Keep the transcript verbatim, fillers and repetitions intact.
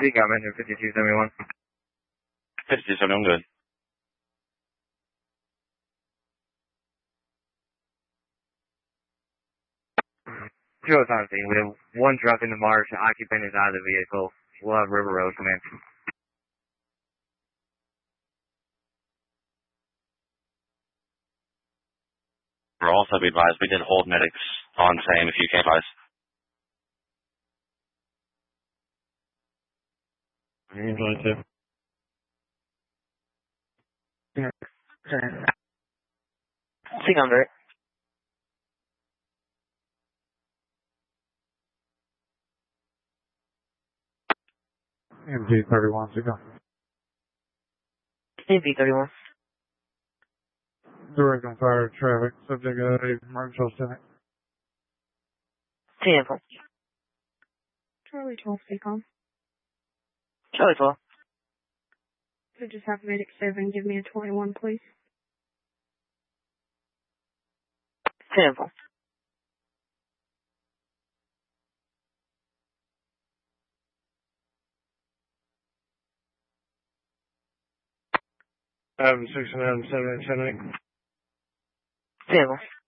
Speak, I'm in fifty-two seventy-one. fifty-two seventy-one, good. Two oh five, we have one truck in the marsh. Occupant is out of the vehicle. We'll have River Road come in. We'll also be advised we did hold medics on same if you can't advise. You're going to. Speak under it. M P thirty-one, Signal. M P thirty-one. Direct on fire traffic, subject to a emergency center. Sample. Charlie twelve, speak on. Charlie twelve. Could just have medic seven give me a twenty-one, please. Sample. Um, six nine seven seven eight. Sample.